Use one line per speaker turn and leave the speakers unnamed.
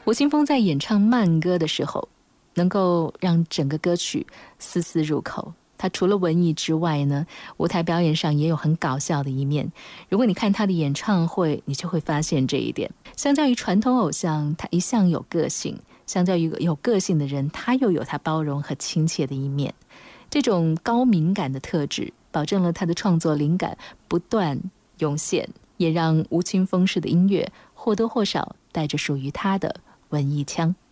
吴青峰在演唱慢歌的时候，能够让整个歌曲丝丝入口。他除了文艺之外呢，舞台表演上也有很搞笑的一面。如果你看他的演唱会，你就会发现这一点。相较于传统偶像，他一向有个性；相较于有个性的人，他又有他包容和亲切的一面。这种高敏感的特质，保证了他的创作灵感不断涌现，也让吴青峰式的音乐或多或少带着属于他的文艺腔。